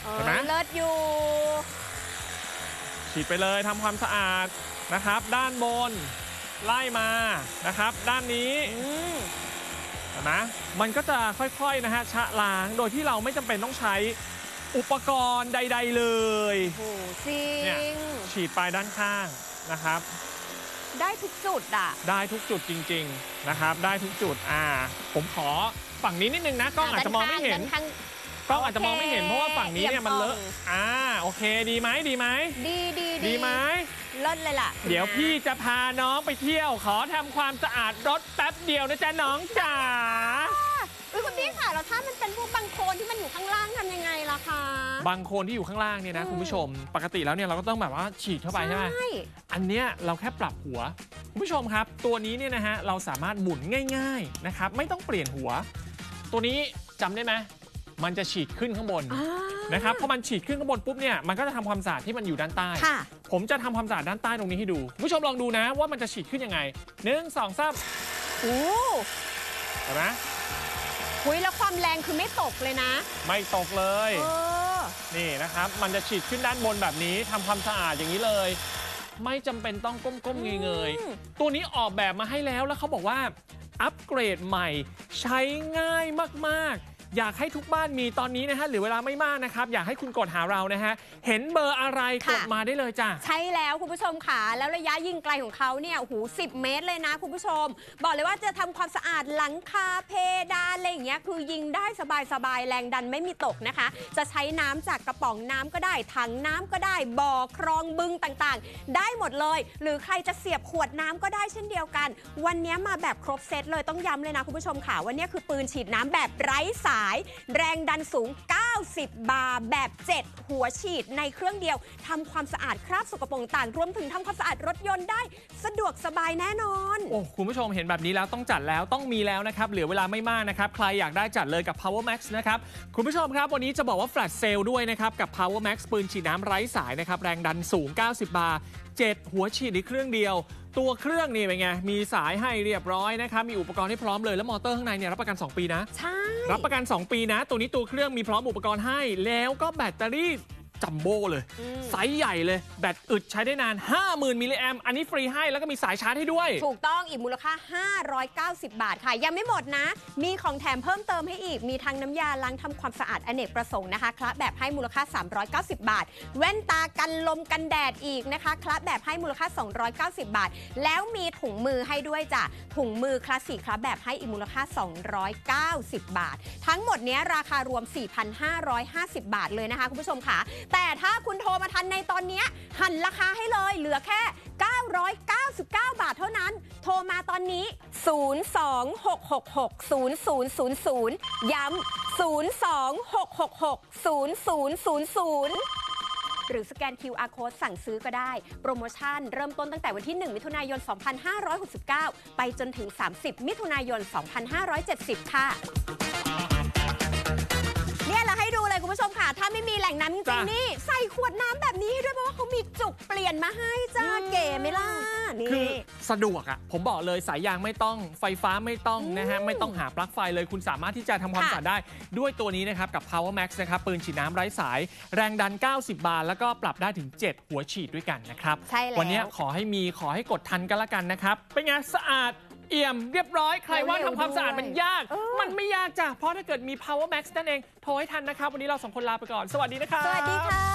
เห็นไหมเลิศอยู่ฉีดไปเลยทำความสะอาดนะครับด้านบนไล่มานะครับด้านนี้เห็นไหมมันก็จะค่อยๆนะฮะชะล้างโดยที่เราไม่จำเป็นต้องใช้อุปกรณ์ใดๆเลยโอ้จริงฉีดไปด้านข้างนะครับได้ทุกจุดอ่ะได้ทุกจุดจริงๆนะครับได้ทุกจุดผมขอฝั่งนี้นิดนึงนะกล้องอาจจะมองไม่เห็นกล้องอาจจะมองไม่เห็นเพราะว่าฝั่งนี้เนี่ยมันเลอะโอเคดีไหมดีไหมดีไหมเลิศเลยล่ะเดี๋ยวพี่จะพาน้องไปเที่ยวขอทำความสะอาดรถแป๊บเดียวนะจ๊ะน้องจ๋าคุณพี่ค่ะแล้วถ้ามันเป็นพวกบางโคลนที่มันอยู่ข้างล่างทำยังไงล่ะคะบางโคลนที่อยู่ข้างล่างเนี่ยนะคุณผู้ชมปกติแล้วเนี่ยเราก็ต้องแบบว่าฉีดเข้าไปใช่ไหมอันเนี้ยเราแค่ปรับหัวคุณผู้ชมครับตัวนี้เนี่ยนะฮะเราสามารถหมุนง่ายๆนะครับไม่ต้องเปลี่ยนหัวตัวนี้จำได้ไหมมันจะฉีดขึ้นข้างบนนะครับพอมันฉีดขึ้นข้างบนปุ๊บเนี่ยมันก็จะทำความสะอาดที่มันอยู่ด้านใต้ผมจะทำความสะอาดด้านใต้ตรงนี้ให้ดูคุณผู้ชมลองดูนะว่ามันจะฉีดขึ้นยังไง1 2 3เห็นไหมแล้วความแรงคือไม่ตกเลยนะไม่ตกเลยนี่นะครับมันจะฉีดขึ้นด้านบนแบบนี้ทำความสะอาดอย่างนี้เลยไม่จำเป็นต้องก้มๆเงยๆตัวนี้ออกแบบมาให้แล้วเขาบอกว่าอัปเกรดใหม่ใช้ง่ายมากๆอยากให้ทุกบ้านมีตอนนี้นะฮะเหลือเวลาไม่มากนะครับอยากให้คุณกดหาเรานะฮะเห็นเบอร์อะไรกดมาได้เลยจ้ะใช่แล้วคุณผู้ชมค่ะแล้วระยะยิงไกลของเขาเนี่ย10 เมตรเลยนะคุณผู้ชมบอกเลยว่าจะทำความสะอาดหลังคาเพดานอะไรอย่างเงี้ยคือยิงได้สบายแรงดันไม่มีตกนะคะจะใช้น้ำจากกระป๋องน้ำก็ได้ถังน้ำก็ได้บ่อคลองบึงต่างๆได้หมดเลยหรือใครจะเสียบขวดน้ำก็ได้เช่นเดียวกันวันนี้มาแบบครบเซตเลยต้องย้ำเลยนะคุณผู้ชมค่ะวันนี้คือปืนฉีดน้ำแบบไร้สายแรงดันสูง90 บาร์แบบ7หัวฉีดในเครื่องเดียวทำความสะอาดคราบสกปรกต่างรวมถึงทำความสะอาดรถยนต์ได้สะดวกสบายแน่นอนคุณผู้ชมเห็นแบบนี้แล้วต้องจัดแล้วต้องมีแล้วนะครับเหลือเวลาไม่มากนะครับใครอยากได้จัดเลยกับ Power Max นะครับคุณผู้ชมครับวันนี้จะบอกว่าแฟลชเซลด้วยนะครับกับ Power Max ปืนฉีดน้ำไร้สายนะครับแรงดันสูง90 บาร์7หัวฉีดในเครื่องเดียวตัวเครื่องนี่เป็นไงมีสายให้เรียบร้อยนะครับมีอุปกรณ์ให้พร้อมเลยแล้วมอเตอร์ข้างในเนี่ยรับประกัน2 ปีนะใช่รับประกัน2 ปีนะตัวนี้ตัวเครื่องมีพร้อมอุปกรณ์ให้แล้วก็แบตเตอรี่จัมโบ้เลยไซส์ใหญ่เลยแบตอึดใช้ได้นาน 50,000 มิลลิแอมป์อันนี้ฟรีให้แล้วก็มีสายชาร์จให้ด้วยถูกต้องอีกมูลค่า590 บาทค่ะยังไม่หมดนะมีของแถมเพิ่มเติมให้อีกมีทั้งน้ำยาล้างทำความสะอาดอเนกประสงค์นะคะคละแบบให้มูลค่า390 บาทแว่นตากันลมกันแดดอีกนะคะคละแบบให้มูลค่า290 บาทแล้วมีถุงมือให้ด้วยจ้ะถุงมือคลาสสิกคละแบบให้อีกมูลค่า290 บาททั้งหมดนี้ราคารวม 4,550 บาทเลยนะคะคุณผู้ชมค่ะแต่ถ้าคุณโทรมาทันในตอนนี้หันราคาให้เลยเหลือแค่999 บาทเท่านั้นโทรมาตอนนี้026660000ย้ำ026660000หรือสแกน QR Code สั่งซื้อก็ได้โปรโมชั่นเริ่มต้นตั้งแต่วันที่1 มิถุนายน 2569ไปจนถึง30 มิถุนายน 2570ค่ะเนี่ยเราให้ดูเลยคุณผู้ชมค่ะถ้าไม่มีแหล่งน้ำจริงๆนี่ใส่ขวดน้ำแบบนี้ให้ด้วยเพราะว่าเขามีจุกเปลี่ยนมาให้จ้าเก๋ไหมล่ะนี่คือสะดวกผมบอกเลยสายยางไม่ต้องไฟฟ้าไม่ต้องนะฮะไม่ต้องหาปลั๊กไฟเลยคุณสามารถที่จะทำความสะอาดได้ด้วยตัวนี้นะครับกับ Power Max นะครับปืนฉีดน้ำไร้สายแรงดัน90 บาร์แล้วก็ปรับได้ถึง7หัวฉีดด้วยกันนะครับวันนี้ขอให้กดทันกันละกันนะครับเป็นไงสะอาดเอี่ยมเรียบร้อยใครว่าทำความสะอาดมันยากมันไม่ยากจ้ะเพราะถ้าเกิดมี Power Max นั่นเองโทรให้ทันนะครับวันนี้เรา2 คนลาไปก่อนสวัสดีนะครับสวัสดีค่ะ